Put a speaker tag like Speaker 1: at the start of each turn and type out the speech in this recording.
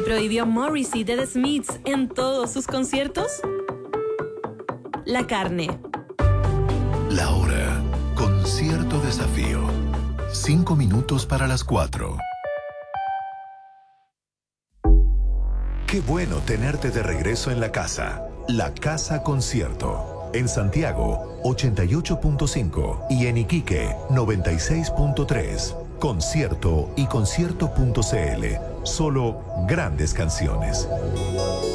Speaker 1: qué prohibió Morrissey de The Smiths en todos sus conciertos? La carne.
Speaker 2: La hora, con cierto desafío. 5 minutos para las 4. Qué bueno tenerte de regreso en la casa. La Casa Concierto. En Santiago, 88.5 y en Iquique, 96.3. Concierto y concierto.cl. Solo grandes canciones.